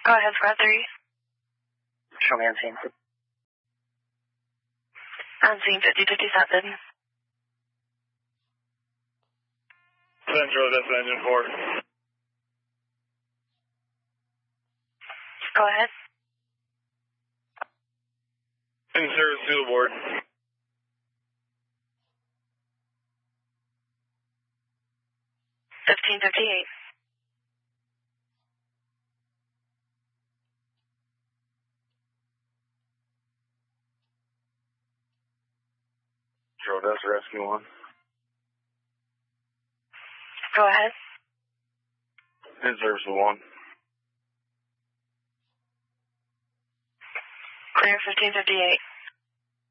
Go ahead, squad 3. Show me on scene. On scene 5057. Central, that's engine 4. Go ahead. In service to the board. 1558. That's rescue 1. Go ahead. In service to 1. Clear 1558.